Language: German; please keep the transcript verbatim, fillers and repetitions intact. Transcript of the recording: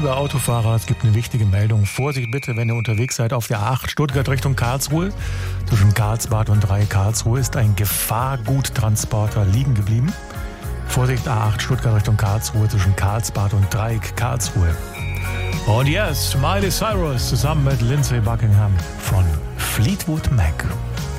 Liebe Autofahrer, es gibt eine wichtige Meldung. Vorsicht bitte, wenn ihr unterwegs seid auf der A acht Stuttgart Richtung Karlsruhe. Zwischen Karlsbad und drei Karlsruhe ist ein Gefahrguttransporter liegen geblieben. Vorsicht, A acht Stuttgart Richtung Karlsruhe zwischen Karlsbad und Dreieck Karlsruhe. Und jetzt Miley Cyrus zusammen mit Lindsey Buckingham von Fleetwood Mac.